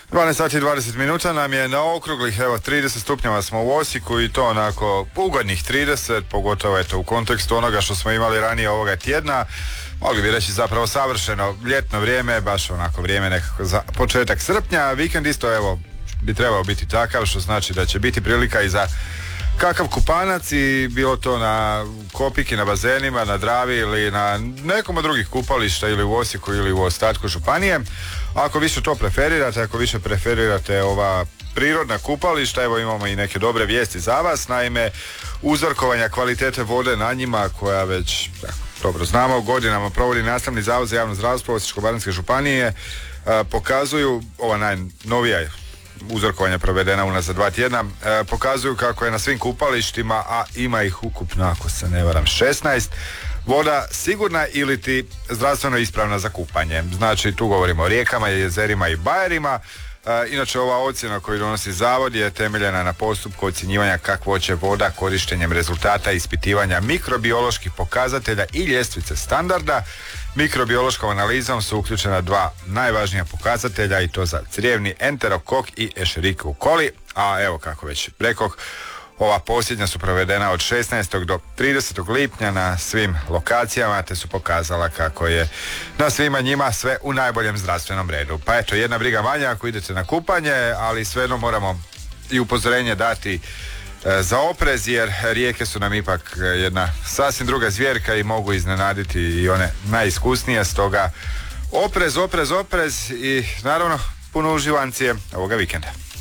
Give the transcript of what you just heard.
12 sati i 20 minuta nam je na okruglih, evo 30 stupnjeva smo u Osijeku i to onako ugodnih 30, pogotovo eto u kontekstu onoga što smo imali ranije ovoga tjedna. Mogli bi reći zapravo savršeno ljetno vrijeme, baš onako vrijeme nekako za početak srpnja. Vikend isto evo bi trebao biti takav, što znači da će biti prilika i za kakav kupanac, i bilo to na Kopiki, na bazenima, na Dravi ili na nekom od drugih kupališta ili u Osijeku ili u ostatku županije. Ako više to preferirate, ako više preferirate ova prirodna kupališta, evo imamo i neke dobre vijesti za vas. Naime, uzorkovanja kvalitete vode na njima, koja već dobro znamo godinama provodi Nastavni zavod za javno zdravstvo Osječko-baranjske županije, pokazuju, ova najnovija uzorkovanja provedena unazad 2 tjedna, pokazuju kako je na svim kupalištima, a ima ih ukupno, ako se ne varam, 16, voda sigurna ili ti zdravstveno ispravna za kupanje. Znači tu govorimo o rijekama, jezerima i bajerima. Inače ova ocjena koju donosi zavod je temeljena na postupku ocjenjivanja kakvoće voda korištenjem rezultata ispitivanja mikrobioloških pokazatelja i ljestvice standarda. Mikrobiološkom analizom su uključena 2 najvažnija pokazatelja, i to za crijevni enterokok i Escherichia coli, a evo kako već rekoh, ova posljednja su provedena od 16. do 30. lipnja na svim lokacijama, te su pokazala kako je na svima njima sve u najboljem zdravstvenom redu. Pa eto, jedna briga manja ako idete na kupanje, ali svejedno moramo i upozorenje dati za oprez, jer rijeke su nam ipak jedna sasvim druga zvjerka i mogu iznenaditi i one najiskusnije, stoga oprez i naravno puno uživancije ovoga vikenda.